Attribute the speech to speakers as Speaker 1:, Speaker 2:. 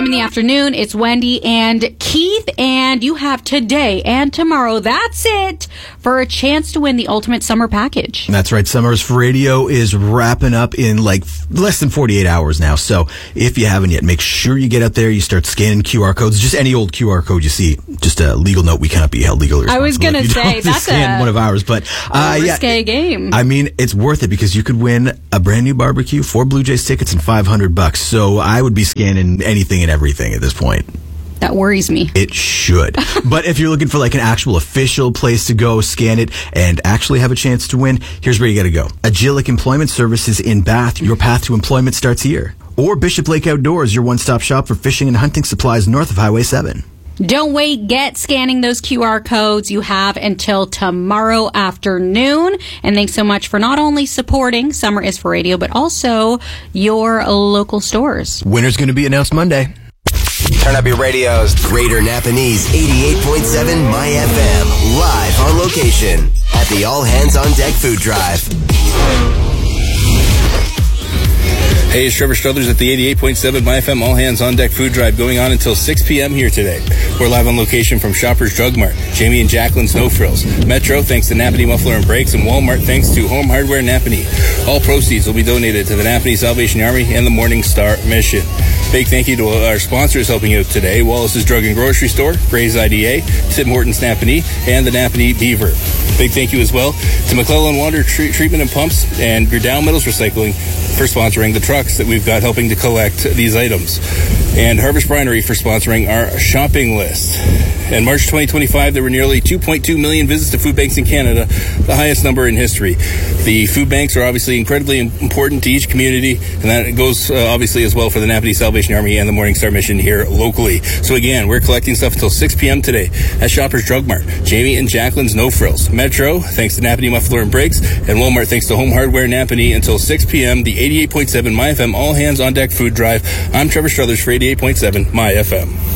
Speaker 1: in the afternoon. It's Wendy and Keith, and you have today and tomorrow. That's it for a chance to win the Ultimate Summer Package.
Speaker 2: That's right. Summers for Radio is wrapping up in like less than 48 hours now. So if you haven't yet, make sure you get out there. You start scanning QR codes. Just any old QR code you see. Just a legal note. We cannot be held legally responsible.
Speaker 1: I was going to say, that's
Speaker 2: one of ours, but
Speaker 1: risque game.
Speaker 2: I mean, it's worth it because you could win a brand new barbecue, 4 Blue Jays tickets, and $500. So I would be scanning anything and everything at this point.
Speaker 1: That worries me.
Speaker 2: It should. But if you're looking for like an actual official place to go, scan it, and actually have a chance to win, here's where you got to go. Agilic Employment Services in Bath. Your path to employment starts here. Or Bishop Lake Outdoors, your one-stop shop for fishing and hunting supplies north of Highway 7.
Speaker 1: Don't wait. Get scanning those QR codes. You have until tomorrow afternoon. And thanks so much for not only supporting Summer is for Radio, but also your local stores.
Speaker 2: Winner's going to be announced Monday.
Speaker 3: Turn up your radios. Greater Napanese 88.7 My FM. Live on location at the All Hands on Deck Food Drive.
Speaker 4: Hey, it's Trevor Struthers at the 88.7 My FM All Hands on Deck Food Drive going on until 6 p.m. here today. We're live on location from Shoppers Drug Mart, Jamie and Jacqueline's No Frills, Metro thanks to Napanee Muffler and Brakes, and Walmart thanks to Home Hardware Napanee. All proceeds will be donated to the Napanee Salvation Army and the Morning Star Mission. Big thank you to our sponsors helping out today: Wallace's Drug and Grocery Store, Gray's IDA, Tim Hortons Napanee, and the Napanee Beaver. Big thank you as well to McClellan Water Treatment and Pumps and Gerdau Metals Recycling for sponsoring the trucks that we've got helping to collect these items, and Harvest Brinery for sponsoring our shopping list. In March 2025, there were nearly 2.2 million visits to food banks in Canada, the highest number in history. The food banks are obviously incredibly important to each community, and that goes obviously as well for the Napanee Salvation Army and the Morning Star Mission here locally. So again, we're collecting stuff until 6 p.m. today at Shoppers Drug Mart, Jamie and Jacqueline's No Frills, Metro thanks to Napanee Muffler and Brakes, and Walmart thanks to Home Hardware Napanee until 6 p.m. The 88.7 My FM All Hands on Deck Food Drive. I'm Trevor Struthers for 88.7 My FM.